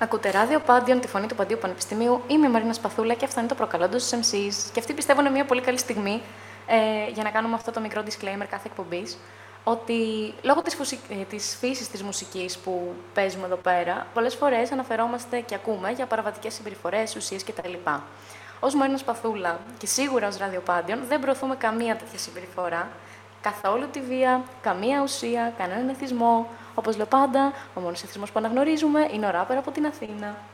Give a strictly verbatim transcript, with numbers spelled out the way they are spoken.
Ακούτε ράδιο Πάντιον, τη φωνή του Παντίου Πανεπιστημίου. Είμαι η Μαρίνα Σπαθούλα και αυτό είναι το προκαλώντας στους εμ σις. Και αυτή πιστεύω είναι μια πολύ καλή στιγμή ε, για να κάνουμε αυτό το μικρό disclaimer κάθε εκπομπής. Ότι λόγω της, φουσι... της φύσης της μουσικής που παίζουμε εδώ πέρα, πολλές φορές αναφερόμαστε και ακούμε για παραβατικές συμπεριφορές, ουσίες κτλ. Ως Μαρίνα Σπαθούλα και σίγουρα ως ράδιο Πάντιον δεν προωθούμε καμία τέτοια συμπεριφορά, καθόλου τη βία, καμία ουσία, κανέναν εθισμό. Όπως λέω πάντα, ο μόνος εθισμός που αναγνωρίζουμε είναι ο ράπερ από την Αθήνα.